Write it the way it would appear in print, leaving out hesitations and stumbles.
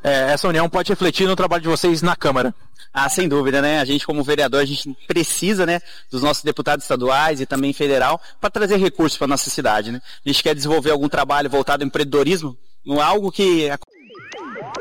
essa união pode refletir no trabalho de vocês na Câmara. Ah, sem dúvida, né? A gente como vereador, a gente precisa, né, dos nossos deputados estaduais e também federal para trazer recursos para nossa cidade, né? A gente quer desenvolver algum trabalho voltado ao empreendedorismo, algo que